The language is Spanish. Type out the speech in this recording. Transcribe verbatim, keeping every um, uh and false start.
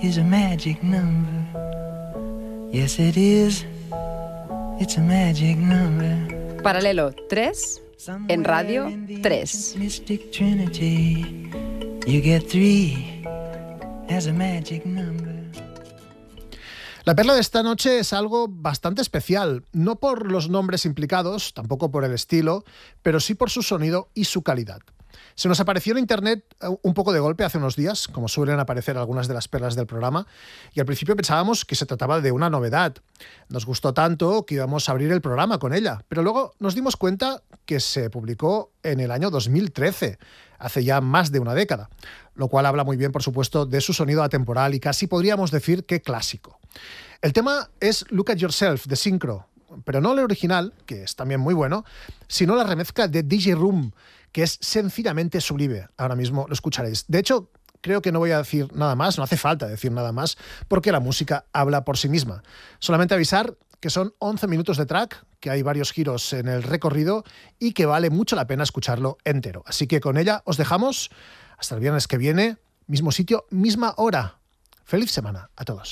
is a magic number. Yes, it is. It's a magic number. Paralelo tres en Radio tres. Mystic Trinity, you get three as a magic number. La perla de esta noche es algo bastante especial, no por los nombres implicados, tampoco por el estilo, pero sí por su sonido y su calidad. Se nos apareció en internet un poco de golpe hace unos días, como suelen aparecer algunas de las perlas del programa, y al principio pensábamos que se trataba de una novedad. Nos gustó tanto que íbamos a abrir el programa con ella, pero luego nos dimos cuenta que se publicó en el año dos mil trece, hace ya más de una década, lo cual habla muy bien, por supuesto, de su sonido atemporal y casi podríamos decir que clásico. El tema es Look at Yourself, de Syncro, pero no el original, que es también muy bueno, sino la remezcla de D J Room, que es sencillamente sublime. Ahora mismo lo escucharéis. De hecho, creo que no voy a decir nada más, no hace falta decir nada más, porque la música habla por sí misma. Solamente avisar que son once minutos de track, que hay varios giros en el recorrido y que vale mucho la pena escucharlo entero. Así que con ella os dejamos hasta el viernes que viene, mismo sitio, misma hora. Feliz semana a todos.